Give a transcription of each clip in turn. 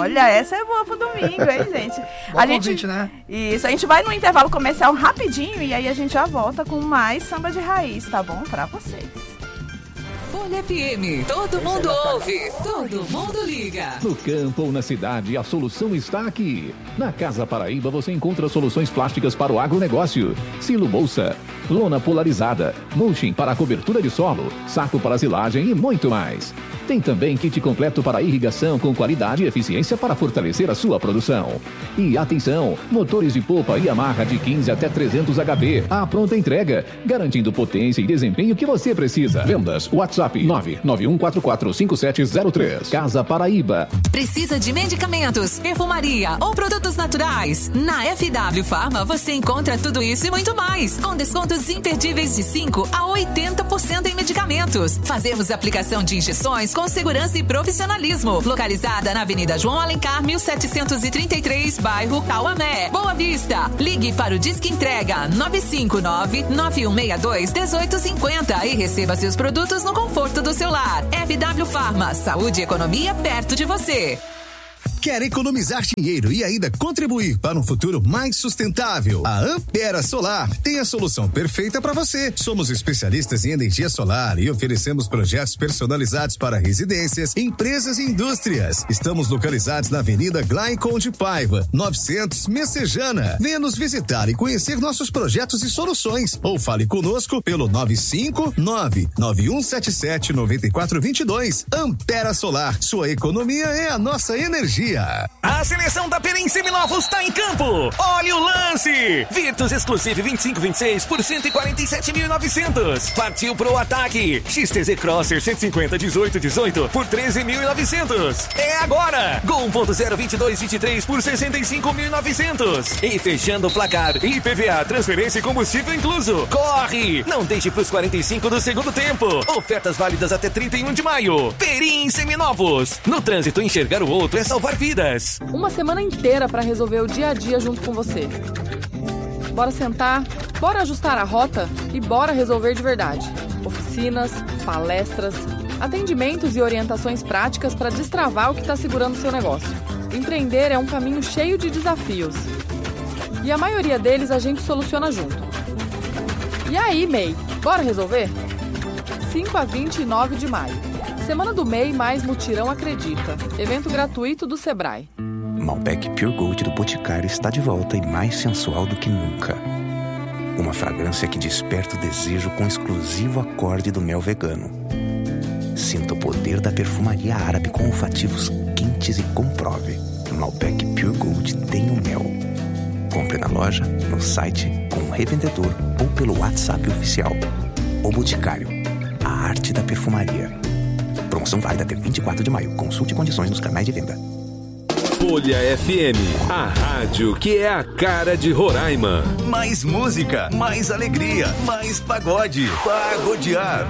Olha, essa é boa pro domingo, hein, gente? Bom convite, né? Isso, a gente vai no intervalo comercial rapidinho e aí a gente já volta com mais samba de raiz, tá bom? Pra vocês. Folha FM, todo mundo ouve, todo mundo liga. No campo ou na cidade, a solução está aqui. Na Casa Paraíba você encontra soluções plásticas para o agronegócio. Silo bolsa, lona polarizada, mulching para a cobertura de solo, saco para silagem e muito mais. Tem também kit completo para irrigação com qualidade e eficiência para fortalecer a sua produção. E atenção, motores de polpa e amarra de 15 até 300 HP. A pronta entrega, garantindo potência e desempenho que você precisa. Vendas, WhatsApp 991445703. Casa Paraíba. Precisa de medicamentos, perfumaria ou produtos naturais? Na FW Pharma você encontra tudo isso e muito mais, com descontos imperdíveis de 5 a 80% em medicamentos. Fazemos aplicação de injeções com segurança e profissionalismo. Localizada na Avenida João Alencar, 1733, bairro Cauamé, Boa Vista. Ligue para o Disque Entrega 959-9162-1850 e receba seus produtos no conforto do seu lar. FW Pharma, saúde e economia perto de você. Quer economizar dinheiro e ainda contribuir para um futuro mais sustentável? A Ampera Solar tem a solução perfeita para você. Somos especialistas em energia solar e oferecemos projetos personalizados para residências, empresas e indústrias. Estamos localizados na Avenida Glaicon de Paiva, 900 Messejana. Venha nos visitar e conhecer nossos projetos e soluções. Ou fale conosco pelo 959-9177-9422. Ampera Solar, sua economia é a nossa energia. A seleção da Perim Seminovos está em campo. Olha o lance. Virtus Exclusive 2526 por 147.900. Partiu pro ataque. XTZ Crosser 150 1818 por 13.900. É agora. Gol 1.0 2223 por 65.900. E fechando o placar, IPVA, transferência e combustível incluso. Corre. Não deixe pros 45 do segundo tempo. Ofertas válidas até 31 de maio. Perim Seminovos. No trânsito, enxergar o outro é salvar vidas. Uma semana inteira para resolver o dia a dia junto com você. Bora sentar, bora ajustar a rota e bora resolver de verdade. Oficinas, palestras, atendimentos e orientações práticas para destravar o que está segurando o seu negócio. Empreender é um caminho cheio de desafios. E a maioria deles a gente soluciona junto. E aí, MEI, bora resolver? 5 a 29 de maio. Semana do MEI mais Mutirão Acredita. Evento gratuito do Sebrae. Malbec Pure Gold do Boticário está de volta e mais sensual do que nunca. Uma fragrância que desperta o desejo com o exclusivo acorde do mel vegano. Sinta o poder da perfumaria árabe com olfativos quentes e comprove. Malbec Pure Gold tem o mel. Compre na loja, no site, com um revendedor ou pelo WhatsApp oficial. O Boticário, a arte da perfumaria. Promoção válida até 24 de maio. Consulte condições nos canais de venda. Folha FM, a rádio que é a cara de Roraima. Mais música, mais alegria, mais pagode. Pagodear.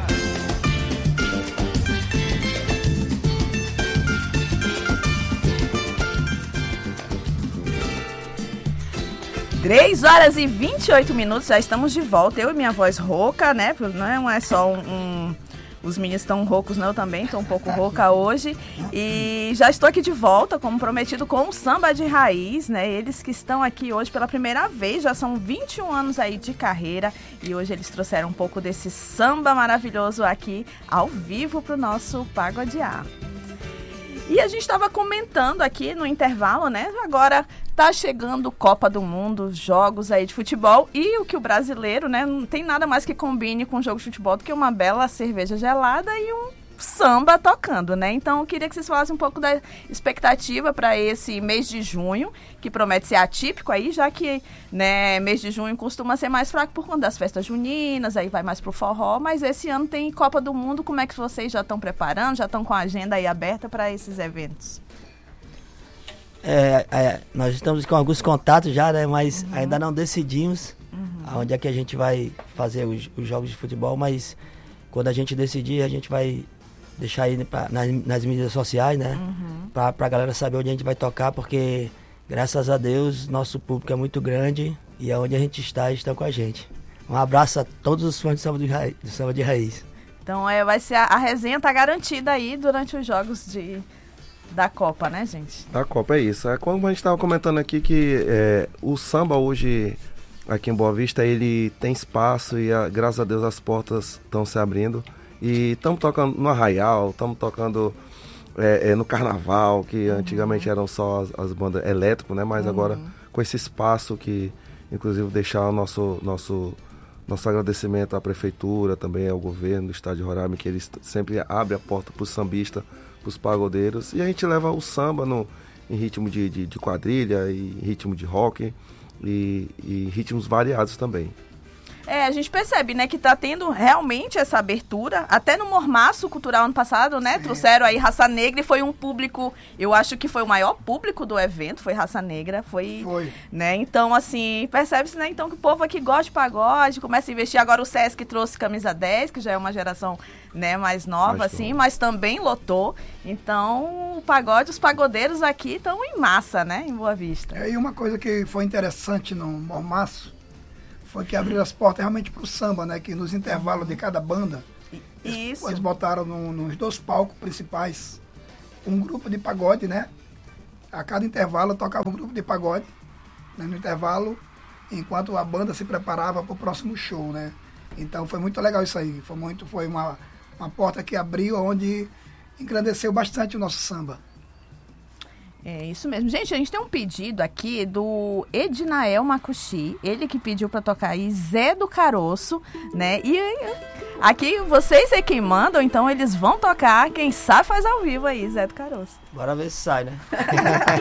Três horas e 28 minutos, já estamos de volta. Eu e minha voz rouca, né? Não é só os meninos estão roucos, não, eu também estou um pouco rouca hoje. E já estou aqui de volta, como prometido, com o Samba de Raiz, né? Eles que estão aqui hoje pela primeira vez, já são 21 anos aí de carreira. E hoje eles trouxeram um pouco desse samba maravilhoso aqui, ao vivo, para o nosso Pagodear. E a gente estava comentando aqui no intervalo, né? Agora tá chegando Copa do Mundo, jogos aí de futebol. E o que o brasileiro, né? Não tem nada mais que combine com um jogo de futebol do que uma bela cerveja gelada e um samba tocando, né? Então eu queria que vocês falassem um pouco da expectativa para esse mês de junho, que promete ser atípico aí, já que, né, mês de junho costuma ser mais fraco por conta das festas juninas, aí vai mais pro forró, mas esse ano tem Copa do Mundo. Como é que vocês já estão preparando, já estão com a agenda aí aberta para esses eventos? Nós estamos com alguns contatos já, né, mas ainda não decidimos aonde é que a gente vai fazer os jogos de futebol, mas quando a gente decidir, a gente vai deixar aí nas mídias sociais, né? Pra galera saber onde a gente vai tocar, porque graças a Deus nosso público é muito grande e aonde a gente está, estão com a gente. Um abraço a todos os fãs do Samba de Raiz. Então vai ser a resenha tá garantida aí durante os jogos da Copa, né, gente? Da Copa, é isso. É como a gente estava comentando aqui que o samba hoje, aqui em Boa Vista, ele tem espaço e graças a Deus as portas estão se abrindo. E estamos tocando no Arraial, estamos tocando no Carnaval, que antigamente eram só as bandas elétricas, né? Mas agora com esse espaço que, inclusive, deixar o nosso agradecimento à Prefeitura, também ao governo do Estado de Roraima, que eles sempre abrem a porta para os sambistas, para os pagodeiros. E a gente leva o samba em ritmo de quadrilha, e ritmo de rock e ritmos variados também. A gente percebe, né, que tá tendo realmente essa abertura, até no Mormaço Cultural ano passado, né, trouxeram aí Raça Negra e foi um público, eu acho que foi o maior público do evento, foi Raça Negra, foi. Né, então assim, percebe-se, né, então que o povo aqui gosta de pagode, começa a investir, agora o Sesc trouxe Camisa 10, que já é uma geração, né, mais nova, assim, mas também lotou, então o pagode, os pagodeiros aqui estão em massa, né, em Boa Vista. E uma coisa que foi interessante no Mormaço, foi que abriram as portas realmente para o samba, né? Que nos intervalos de cada banda, eles botaram nos 2 palcos principais um grupo de pagode, né? A cada intervalo tocava um grupo de pagode, né, no intervalo, enquanto a banda se preparava para o próximo show, né? Então foi muito legal isso aí. Foi uma porta que abriu, onde engrandeceu bastante o nosso samba. É isso mesmo. Gente, a gente tem um pedido aqui do Ednael Macuxi, ele que pediu pra tocar aí Zé do Caroço, né? E aqui vocês é quem mandam, então eles vão tocar, quem sabe faz ao vivo aí, Zé do Caroço. Bora ver se sai, né?